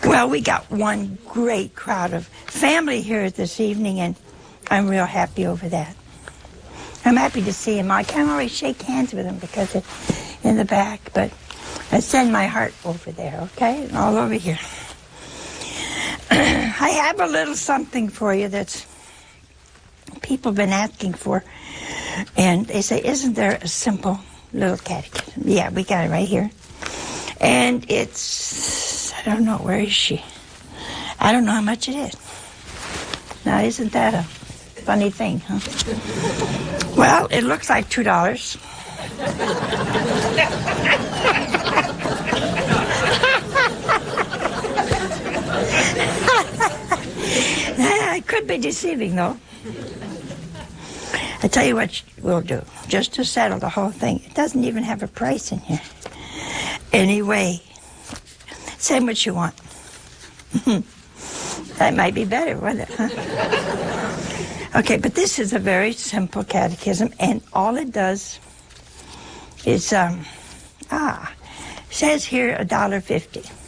Well, we got one great crowd of family here this evening, and I'm real happy over that. I'm happy to see them. I can't always shake hands with them because they're in the back, but I send my heart over there, okay? And all over here. I have a little something for you that's people have been asking for, and they say, isn't there a simple little catechism? Yeah, we got it right here. And it's, I don't know, where is she? I don't know how much it is. Now, isn't that a funny thing, huh? Well, it looks like $2. It could be deceiving, though. I tell you what we'll do, just to settle the whole thing. It doesn't even have a price in here. Anyway, say what you want. That might be better, wouldn't it? Huh? Okay, but this is a very simple catechism, and all it does is, says here $1.50.